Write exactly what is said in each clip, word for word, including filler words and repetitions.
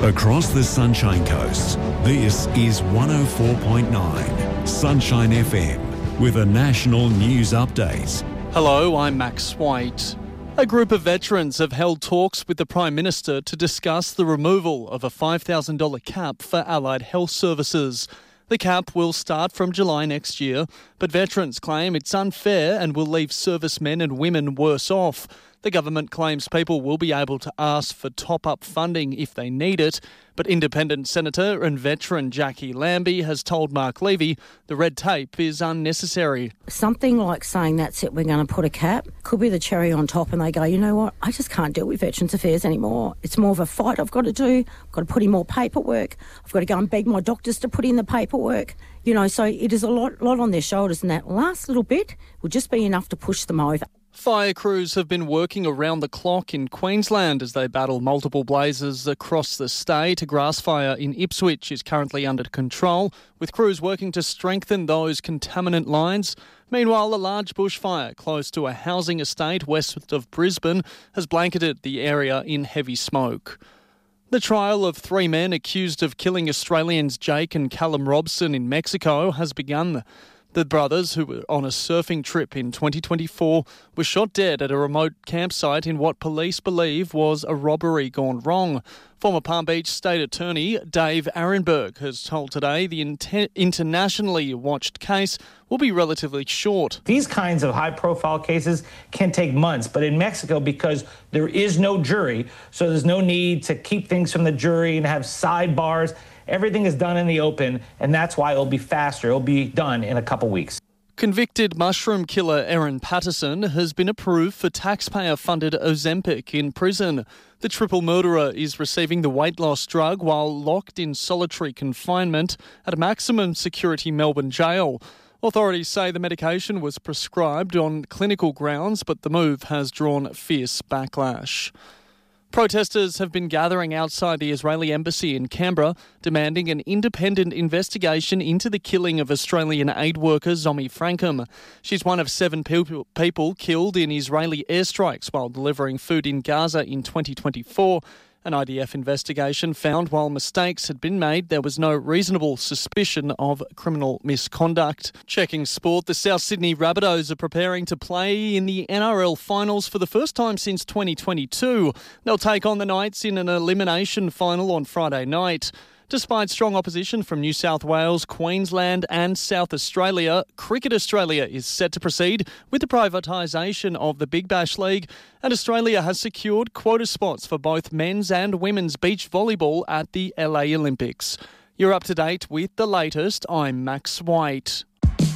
Across the Sunshine Coast, this is one oh four point nine Sunshine F M with a national news update. Hello, I'm Max White. A group of veterans have held talks with the Prime Minister to discuss the removal of a five thousand dollars cap for allied health services. The cap will start from July next year, but veterans claim it's unfair and will leave servicemen and women worse off. The government claims people will be able to ask for top-up funding if they need it, but independent senator and veteran Jackie Lambie has told Mark Levy the red tape is unnecessary. Something like saying that's it, we're going to put a cap, could be the cherry on top, and they go, you know what, I just can't deal with Veterans Affairs anymore. It's more of a fight I've got to do. I've got to put in more paperwork. I've got to go and beg my doctors to put in the paperwork. You know, so it is a lot, lot on their shoulders, and that last little bit will just be enough to push them over. Fire crews have been working around the clock in Queensland as they battle multiple blazes across the state. A grass fire in Ipswich is currently under control, with crews working to strengthen those contaminant lines. Meanwhile, a large bushfire close to a housing estate west of Brisbane has blanketed the area in heavy smoke. The trial of three men accused of killing Australians Jake and Callum Robson in Mexico has begun. The brothers, who were on a surfing trip in twenty twenty-four, were shot dead at a remote campsite in what police believe was a robbery gone wrong. Former Palm Beach State Attorney Dave Arenberg has told Today the inter- internationally watched case will be relatively short. These kinds of high-profile cases can take months, but in Mexico, because there is no jury, so there's no need to keep things from the jury and have sidebars. Everything is done in the open, and that's why it'll be faster. It'll be done in a couple weeks. Convicted mushroom killer Erin Patterson has been approved for taxpayer-funded Ozempic in prison. The triple murderer is receiving the weight loss drug while locked in solitary confinement at a maximum security Melbourne jail. Authorities say the medication was prescribed on clinical grounds, but the move has drawn fierce backlash. Protesters have been gathering outside the Israeli embassy in Canberra, demanding an independent investigation into the killing of Australian aid worker Zomi Frankham. She's one of seven people, people killed in Israeli airstrikes while delivering food in Gaza in twenty twenty-four. An I D F investigation found while mistakes had been made, there was no reasonable suspicion of criminal misconduct. Checking sport, the South Sydney Rabbitohs are preparing to play in the N R L finals for the first time since twenty twenty-two. They'll take on the Knights in an elimination final on Friday night. Despite strong opposition from New South Wales, Queensland and South Australia, Cricket Australia is set to proceed with the privatisation of the Big Bash League, and Australia has secured quota spots for both men's and women's beach volleyball at the L A Olympics. You're up to date with the latest. I'm Max White.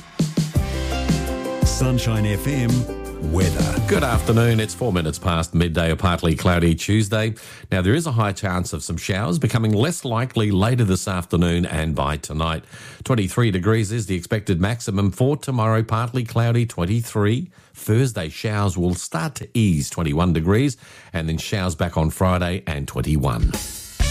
Sunshine F M weather. Good afternoon. It's four minutes past midday, a partly cloudy Tuesday. Now, there is a high chance of some showers becoming less likely later this afternoon and by tonight. twenty-three degrees is the expected maximum for tomorrow, partly cloudy, twenty-three. Thursday, showers will start to ease, twenty-one degrees, and then showers back on Friday and twenty-one.